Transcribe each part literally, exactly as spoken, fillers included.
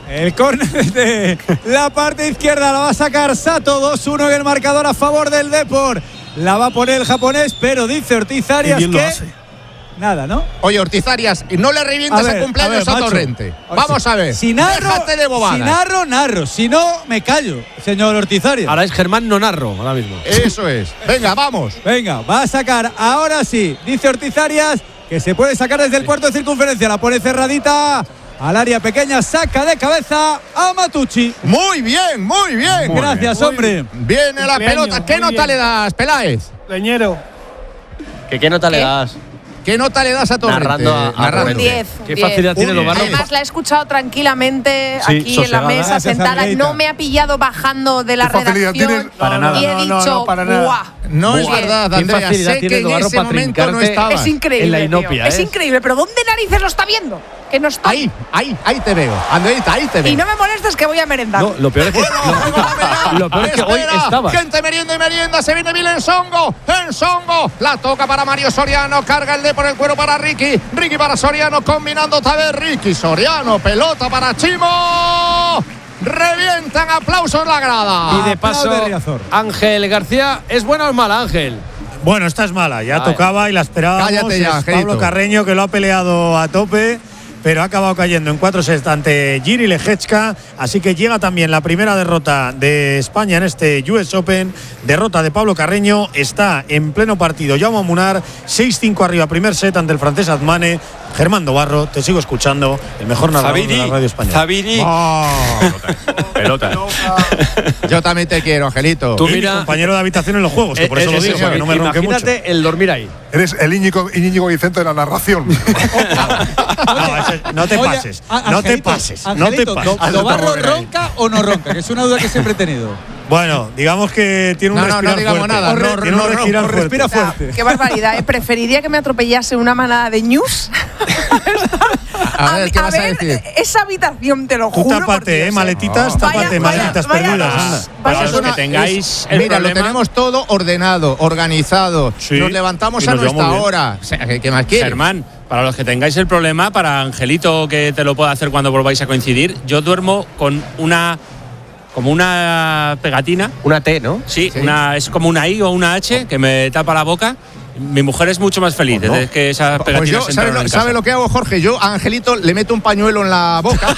El córner de la parte izquierda la va a sacar Sato. dos uno en el marcador a favor del Depor. La va a poner el japonés, pero dice Ortiz Arias que nada, ¿no? Oye, Ortiz Arias, no le revientas el cumpleaños a, ver, a Torrente. Vamos a ver. Si narro, déjate de bobadas. Si narro, narro. Si no, me callo, señor Ortiz Arias. Ahora es Germán no narro, ahora mismo. Eso es. Venga, vamos. Venga, va a sacar ahora sí. Dice Ortiz Arias que se puede sacar desde el cuarto de circunferencia. La pone cerradita al área pequeña. Saca de cabeza a Matucci. Muy bien, muy bien. Muy Gracias, bien. hombre. Viene la pelota. ¿Qué nota bien. le das, Peláez? Leñero. ¿Qué, qué nota ¿Qué? le das? ¿Qué nota le das a Torrente? Narrando a, a Narrando. Un diez. ¿Qué facilidad tiene Lobarro? Además, la he escuchado tranquilamente sí, aquí sosegada. en la mesa, Gracias, sentada. Angelita. No me ha pillado bajando de la redacción. Tiene? Para nada. Y he no, no, dicho, no, para nada. ¡guau! No Muy es bien. verdad, Andrea. facilidad Sé tiene que en Lobarro ese para momento no trincarte estabas. Es increíble. En la tío. inopia, Es ¿eh? increíble. ¿Pero dónde narices lo está viendo? Que no estoy. Ahí, ahí, ahí te veo. Andreita, ahí te veo. Y no me molestes que voy a merendar. No, lo peor es que, lo, lo peor es que hoy estaba. Gente merienda y merienda. Se viene Milen Songo. En Songo. La toca para Mario Soriano. Carga el de por el cuero para Ricky. Ricky para Soriano. Combinando otra vez Ricky. Soriano. Pelota para Chimo. Revientan aplausos la grada. Y de paso, Ángel García, ¿es buena o es mala, Ángel? Bueno, esta es mala, ya Ay. tocaba y la esperábamos. Cállate ya, es Pablo Angelito. Carreño, que lo ha peleado a tope, pero ha acabado cayendo en cuatro sets ante Jiří Lehečka, así que llega también la primera derrota de España en este U S Open, derrota de Pablo Carreño. Está en pleno partido Jaume Munar, seis cinco arriba, primer set ante el francés Admane. Germán Dobarro, te sigo escuchando, el mejor narrador Zabiri, de la radio española. Zabiri. Oh. Pelota. Yo también te quiero, Angelito. Tú Y mira, mi compañero de habitación en los juegos, que por eh, eso eh, lo digo, sí, para que no me ronque mucho. imagínate el dormir ahí. Eres el Íñigo, Íñigo Vicente de la narración. No, ese- no te Oye, pases, a- no te Angelito, pases, no te Angelito, pases. ¿Do- ¿Dobarro ronca o no ronca? Que es una duda que siempre he tenido. Bueno, digamos que tiene un No, no, no respirar digamos fuerte. nada, O re- no, tiene no, un no, respirar o fuerte. respira O sea, fuerte. qué barbaridad, ¿eh? Preferiría que me atropellase una manada de ñus. A ver, ¿qué vas a ver, decir? esa habitación, te lo Tú juro. por tápate, Dios, eh, maletitas, Vaya, tápate, vaya, maletitas vaya perdidas. dos, anda. vaya Para los dos. que tengáis el Mira, lo problema, tenemos todo ordenado, organizado. Sí, Nos levantamos y a nos nuestra llevamos bien. hora. O sea, ¿qué, qué más quieres? Germán, para los que tengáis el problema, para Angelito que te lo pueda hacer cuando volváis a coincidir, yo duermo con una como una pegatina. Una T, ¿no? Sí, Sí. Una, es como una I o una H que me tapa la boca. Mi mujer es mucho más feliz desde que esa Pues pegatina yo, se ¿sabe entraron lo, en sabe casa. lo que hago, Jorge? Yo a Angelito le meto un pañuelo en la boca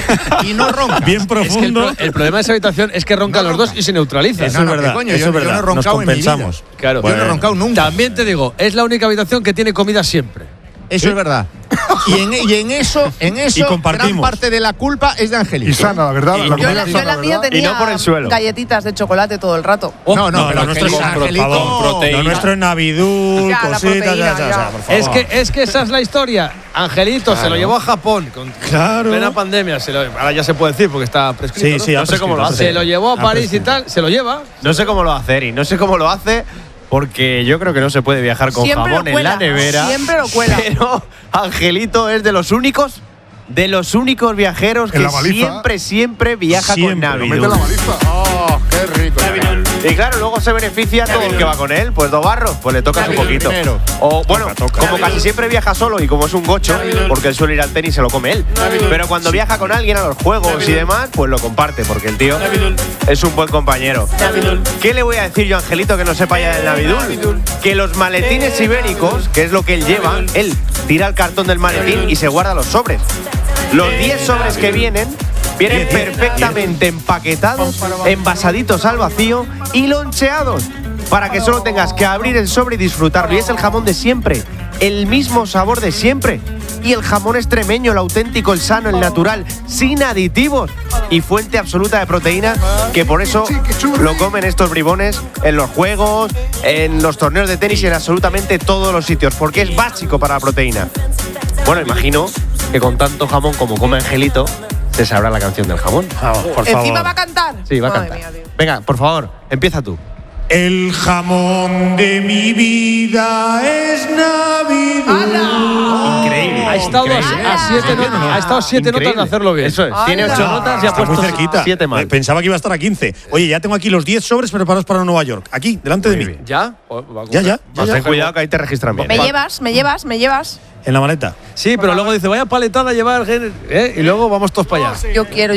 y no ronca. Bien Es que el, profundo. pro- el problema de esa habitación es que roncan No los ronca. dos y se neutralizan. Eso No, es no, verdad, ¿qué coño? eso Yo- es yo no he verdad. Nos roncado en mi vida. compensamos. Claro. Yo no he roncado nunca. También te digo, es la única habitación que tiene comida siempre. Eso es verdad. Y en, y en eso, en eso, Y compartimos. gran parte de la culpa es de Angelito. Y sana, la verdad. Y La yo Yo, comida en la- sana, yo en la mía ¿verdad? tenía Y no por el suelo. galletitas de chocolate todo el rato. No, no, No, pero lo nuestro es Angelito, por favor, Angelito, proteína. Lo nuestro es Navidul, Ya, la cositas, proteína, ya, ya, ya. ya, por favor. Es que, es que esa es la historia. Angelito se lo llevó a Japón con Claro. plena pandemia. Se lo- ahora ya se puede decir porque está prescrito. Sí, ¿no? sí, no ha sé cómo lo prescrito, hace. Se lo llevó a ha París y prescrito. tal, se lo lleva. No sé cómo lo va a hacer y no sé cómo lo hace porque yo creo que no se puede viajar con Siempre jamón lo en cuela, la nevera. siempre lo cuela. Pero Angelito es de los únicos, de los únicos viajeros En que la baliza. siempre, siempre viaja Siempre, con lo Mete la Navidul. baliza. Oh, qué rico. Y claro, luego se beneficia todo el que va con él. Pues Dobarro, pues le tocas un Navidul poquito. primero. O bueno, Toca, toca. como casi siempre viaja solo y como es un gocho, porque él suele ir al tenis se lo come él. Pero cuando viaja con alguien a los juegos y demás, pues lo comparte, porque el tío es un buen compañero. ¿Qué le voy a decir yo a Angelito que no sepa ya del Navidul? Que los maletines ibéricos, que es lo que él lleva, él tira el cartón del maletín y se guarda los sobres. Los diez sobres que vienen vienen perfectamente empaquetados, envasaditos al vacío y loncheados para que solo tengas que abrir el sobre y disfrutarlo. Y es el jamón de siempre, el mismo sabor de siempre. Y el jamón extremeño, el auténtico, el sano, el natural, sin aditivos y fuente absoluta de proteína, que por eso lo comen estos bribones en los juegos, en los torneos de tenis y en absolutamente todos los sitios, porque es básico para la proteína. Bueno, imagino que con tanto jamón como come Angelito, se sabrá la canción del jamón. Vamos, por Encima favor. va a cantar. Sí, va a Madre cantar. mía, tío. Venga, por favor, empieza tú. El jamón de mi vida es Navidul. Increíble. Ha estado a, increíble. a siete, ¡Hala! no- ha estado siete notas de hacerlo bien. Eso es. Tiene ¡Hala! ocho notas y ha Está muy puesto cerquita. siete mal. Eh, Pensaba que iba a estar a quince. Oye, ya tengo aquí los diez sobres preparados para Nueva York. Aquí, delante de mí. ¿Ya? Ya, ya. Pues ten cuidado que ahí te registran bien. Me llevas, me llevas, me llevas. En la maleta. Sí, pero luego dice, vaya paletada a llevar, ¿eh? Y luego vamos todos para allá. Yo quiero.